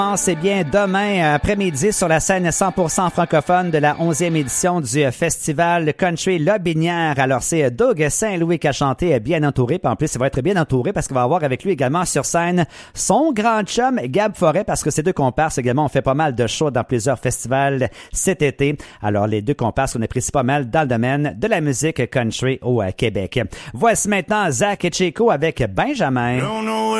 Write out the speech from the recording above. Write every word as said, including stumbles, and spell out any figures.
C'est bien demain après-midi sur la scène cent pour cent francophone de la onzième édition du festival Country Lobinière. Alors c'est Doug Saint-Louis qui a chanté Bien entouré. Puis en plus, il va être bien entouré parce qu'il va avoir avec lui également sur scène son grand chum Gab Forêt, parce que ces deux comparses également ont fait pas mal de shows dans plusieurs festivals cet été. Alors les deux comparses, on apprécie pas mal dans le domaine de la musique country au Québec. Voici maintenant Zach et Chico avec Benjamin.